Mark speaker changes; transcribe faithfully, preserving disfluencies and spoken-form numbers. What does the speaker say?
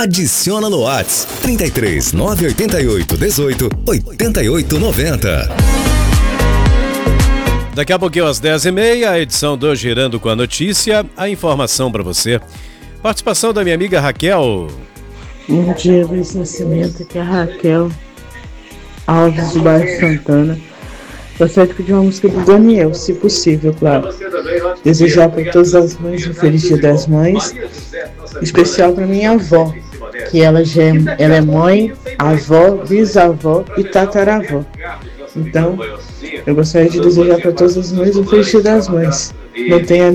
Speaker 1: Adiciona no WhatsApp trinta e três, nove oito oito, dezoito, oitenta e oito, noventa.
Speaker 2: Daqui a pouquinho às dez e meia, a edição do Girando com a Notícia, a informação para você. Participação da minha amiga Raquel.
Speaker 3: Bom dia, Luiz Nascimento, aqui é a Raquel Alves do bairro Santana. Gostaria de pedir uma música do Daniel, se possível, claro. Desejar para todas as mães um feliz Dia das Mães, especial para minha avó, que ela, já é, ela é mãe, avó, bisavó e tataravó. Então, eu gostaria de desejar para todas as mães um feliz Dia das Mães. Não tenha